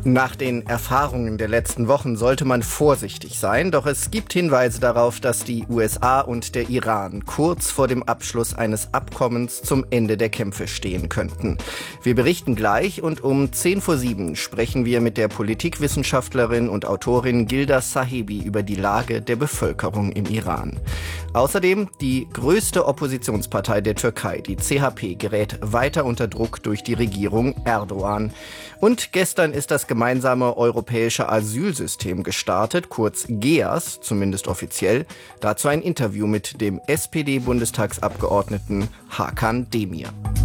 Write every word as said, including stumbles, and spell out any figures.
Nach den Erfahrungen der letzten Wochen sollte man vorsichtig sein, doch es gibt Hinweise darauf, dass die U S A und der Iran kurz vor dem Abschluss eines Abkommens zum Ende der Kämpfe stehen könnten. Wir berichten gleich und um zehn vor sieben sprechen wir mit der Politikwissenschaftlerin und Autorin Gilda Sahibi über die Lage der Bevölkerung im Iran. Außerdem die größte Oppositionspartei der Türkei, die C H P, gerät weiter unter Druck durch die Regierung Erdogan. Und gestern ist das gemeinsame europäische Asylsystem gestartet, kurz G E A S, zumindest offiziell. Dazu ein Interview mit dem S P D-Bundestagsabgeordneten Hakan Demir.